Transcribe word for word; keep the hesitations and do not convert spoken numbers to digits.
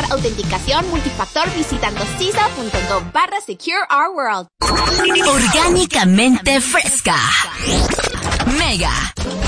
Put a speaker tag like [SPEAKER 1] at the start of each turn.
[SPEAKER 1] autenticación multifactor visitando cisa.gov barra Secure Our World.
[SPEAKER 2] Orgánicamente fresca. Mega.